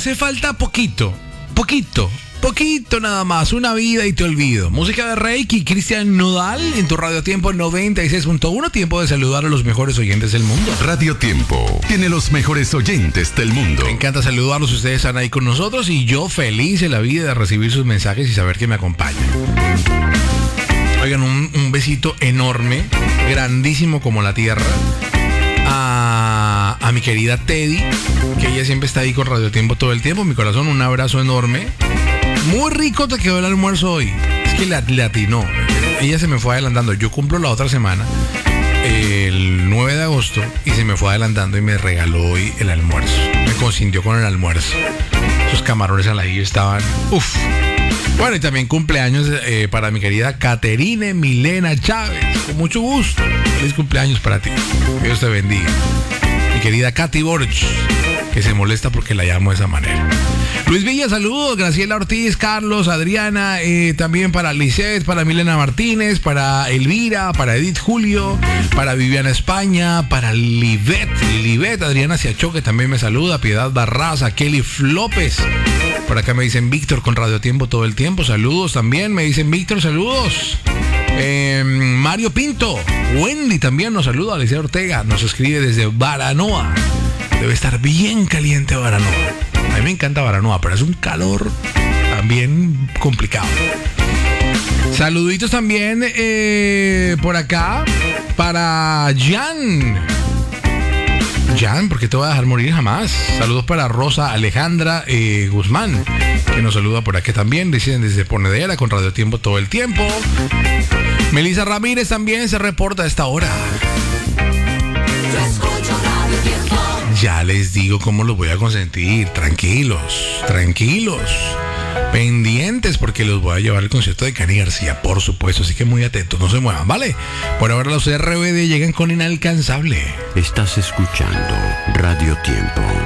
hace falta poquito nada más, una vida y te olvido. Música de Reiki, Cristian Nodal en tu Radio Tiempo 96.1. Tiempo de saludar a los mejores oyentes del mundo. Radio Tiempo tiene los mejores oyentes del mundo. Me encanta saludarlos, ustedes están ahí con nosotros y yo feliz en la vida de recibir sus mensajes y saber que me acompañan. Oigan, un besito enorme, grandísimo como la tierra, a mi querida Teddy, que ella siempre está ahí con Radio Tiempo todo el tiempo. Mi corazón, un abrazo enorme. Muy rico te quedó el almuerzo hoy. Es que le atinó. Ella se me fue adelantando. Yo cumplo la otra semana, el 9 de agosto, y se me fue adelantando y me regaló hoy el almuerzo. Me consintió con el almuerzo. Esos camarones al ajillo estaban... ¡Uf! Bueno, y también cumpleaños para mi querida Caterine Milena Chávez. Con mucho gusto. Feliz cumpleaños para ti. Que Dios te bendiga. Mi querida Katy Borch, que se molesta porque la llamo de esa manera. Luis Villa, saludos. Graciela Ortiz, Carlos, Adriana, también para Lisette, para Milena Martínez, para Elvira, para Edith Julio, para Viviana España, para Livet, Adriana Siachó, que también me saluda, Piedad Barraza, Kelly López. Por acá me dicen Víctor con Radio Tiempo todo el tiempo. Saludos también, me dicen Víctor, saludos. Mario Pinto, Wendy también nos saluda. Alicia Ortega nos escribe desde Baranoa. Debe estar bien caliente Baranoa. A mí me encanta Baranoa, pero es un calor también complicado. Saluditos también por acá para Jan, ¿por qué te voy a dejar morir jamás? Saludos para Rosa Alejandra Guzmán, que nos saluda por aquí también. Dicen desde Ponedera con Radio Tiempo todo el tiempo. Melissa Ramírez también se reporta a esta hora. Ya les digo cómo los voy a consentir. Tranquilos. Pendientes porque los voy a llevar al concierto de Cani García, por supuesto. Así que muy atentos, no se muevan, ¿vale? Por ahora los RBD llegan con Inalcanzable. Estás escuchando Radio Tiempo.